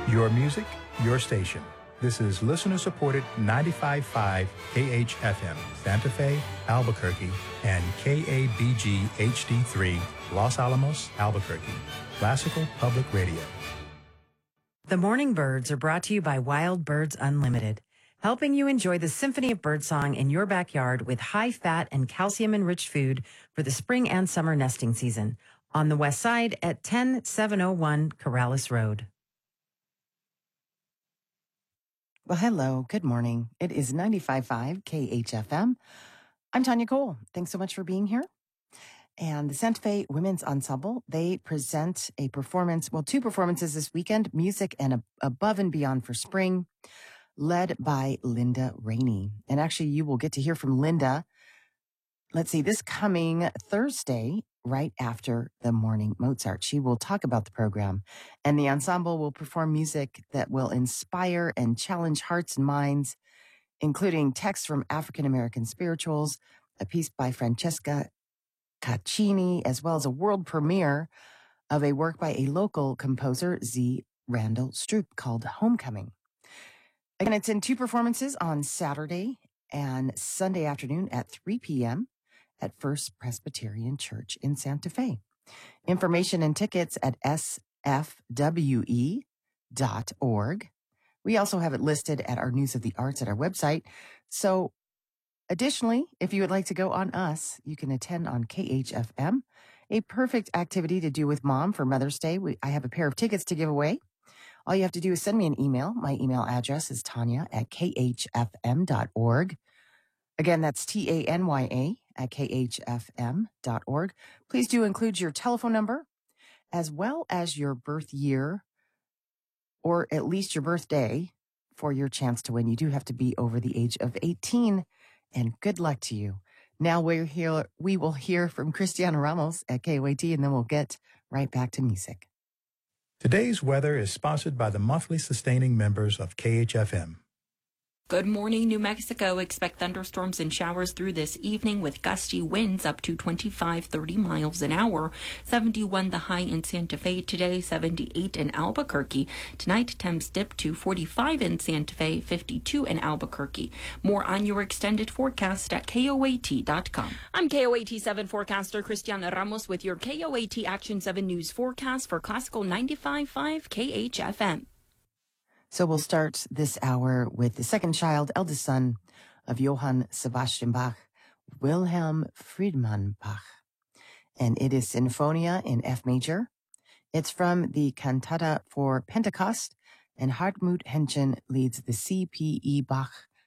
Your music, your station. This is listener-supported 95.5 KHFM, Santa Fe, Albuquerque, and KABG HD3, Los Alamos, Albuquerque. Classical Public Radio. The Morning Birds are brought to you by Wild Birds Unlimited, helping you enjoy the symphony of birdsong in your backyard with high-fat and calcium-enriched food for the spring and summer nesting season. On the west side at 10701 Corrales Road. Well, hello. Good morning. It is 95.5 KHFM. I'm Tanya Cole. Thanks so much for being here. And the Santa Fe Women's Ensemble, they present a performance, well, two performances this weekend, Music and Above and Beyond for Spring, led by Linda Rainey. And actually, you will get to hear from Linda, let's see, this coming Thursday, right after the morning Mozart. She will talk about the program, and the ensemble will perform music that will inspire and challenge hearts and minds, including texts from African-American spirituals, a piece by Francesca Caccini, as well as a world premiere of a work by a local composer, Z. Randall Stroop, called Homecoming. Again, it's in two performances on Saturday and Sunday afternoon at 3 p.m. at First Presbyterian Church in Santa Fe. Information and tickets at sfwe.org. We also have it listed at our News of the Arts at our website. So additionally, if you would like to go on us, you can attend on KHFM, a perfect activity to do with Mom for Mother's Day. I have a pair of tickets to give away. All you have to do is send me an email. My email address is tanya@khfm.org. Again, that's TANYA@khfm.org. Please do include your telephone number as well as your birth year or at least your birthday for your chance to win. You do have to be over the age of 18, and good luck to you. Now we will hear from Cristiana Ramos at KOAT, and then we'll get right back to music. Today's weather is sponsored by the monthly sustaining members of KHFM. Good morning, New Mexico. Expect thunderstorms and showers through this evening with gusty winds up to 25-30 miles an hour. 71 the high in Santa Fe today, 78 in Albuquerque. Tonight, temps dip to 45 in Santa Fe, 52 in Albuquerque. More on your extended forecast at KOAT.com. I'm KOAT 7 forecaster Cristiana Ramos with your KOAT Action 7 News forecast for Classical 95.5 KHFM. So we'll start this hour with the second child, eldest son of Johann Sebastian Bach, Wilhelm Friedmann Bach. And it is Sinfonia in F major. It's from the Cantata for Pentecost, and Hartmut Henschen leads the C.P.E. Bach